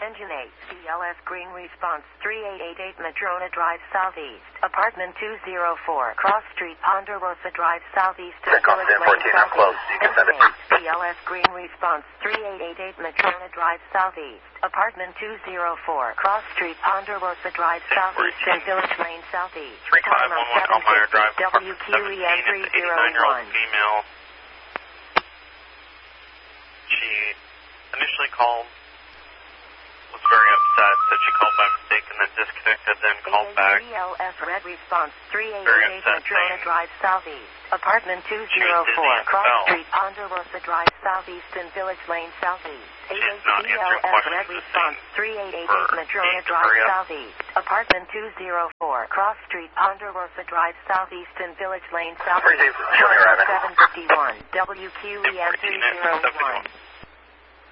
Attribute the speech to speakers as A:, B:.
A: Engine 8, CLS Green Response 3888 Madrona Drive Southeast, Apartment 204, Cross Street, Ponderosa Drive Southeast, and Village Lane Southeast. Engine 8, CLS Green Response 3888 Madrona Drive Southeast, Apartment 204, Cross Street, Ponderosa Drive Southeast, and Village Lane Southeast. Time on 750, WQEN 301.
B: Female. She initially called, was very upset, said she called by mistake and then disconnected, then called back.
A: CLS Red Response 3888 Madrona Drive Southeast, Apartment 204, Cross Street, Ponderosa Drive Southeast, and Village Lane Southeast. CLS Red Response 3888 Madrona Drive Southeast, Apartment 204, Cross Street, Ponderosa Drive Southeast, and Village Lane Southeast. 751, WQEN 301.